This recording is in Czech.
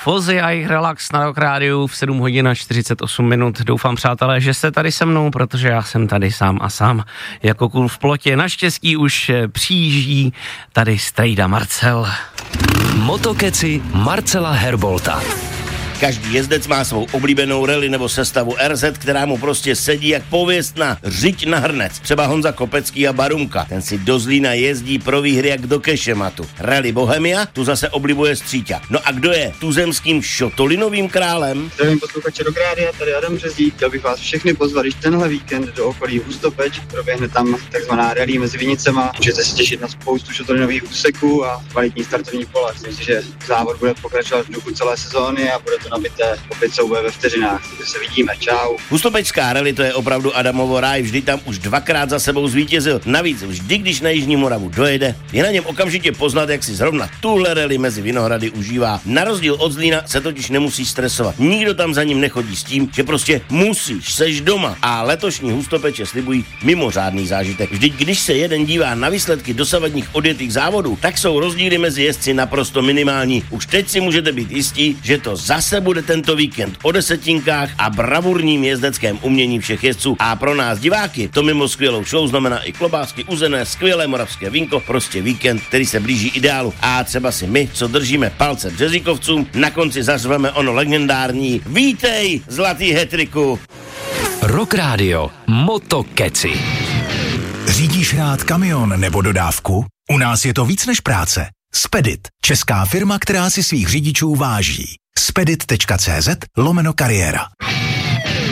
Fozzy a jejich relax na Rock Rádiu v 7 hodin a 48 minut. Doufám, přátelé, že jste tady se mnou, protože já jsem tady sám a sám jako kůl v plotě. Naštěstí už přijíždí tady strejda Marcel. Motokeci Marcela Herbolta. Každý jezdec má svou oblíbenou rally nebo sestavu RZ, která mu prostě sedí jak pověstná řiď na hrnec. Třeba Honza Kopecký a Barumka. Ten si do Zlína jezdí pro výhry jak do kešematu. Rally Bohemia, tu zase oblibuje Stříťa. No a kdo je tuzemským šotolinovým králem? Zdravím posluchače Rock Rádia, tady Adam Březdík. Chtěl bych vás všechny pozvat, když tenhle víkend do okolí Hustopeč proběhne tam takzvaná rally mezi Vinicema. Můžete se těšit na spoustu šotolinových úseků a kvalitní startovní pole. Myslím si, že závod bude pokračovat v duchu celé sezóny a bude to nabité opět souboje ve vteřinách. Takže se vidíme, čau. Hustopečská rally, to je opravdu Adamovo ráj, vždy tam už dvakrát za sebou zvítězil. Navíc vždy, když na Jižní Moravu dojede, je na něm okamžitě poznat, jak si zrovna tuhle rally mezi Vinohrady užívá. Na rozdíl od Zlína se totiž nemusí stresovat. Nikdo tam za ním nechodí s tím, že prostě musíš, seš doma. A letošní Hustopeče slibují mimořádný zážitek. Vždyť když se jeden dívá na výsledky dosavadních odjetých závodů, tak jsou rozdíly mezi jezdci naprosto minimální. Už teď si můžete být jistí, že to zase bude tento víkend o desetinkách a bravurním jezdeckém umění všech jezdců. A pro nás diváky to mimo skvělou show znamená i klobásky uzené, skvělé moravské vínko, prostě víkend, který se blíží ideálu. A třeba si my, co držíme palce březíkovcům, na konci zařveme ono legendární vítej, zlatý hetriku. Rock Radio Motokeci. Řídíš rád kamion nebo dodávku? U nás je to víc než práce. Spedit, česká firma, která si svých řidičů váží. spedit.cz/kariéra.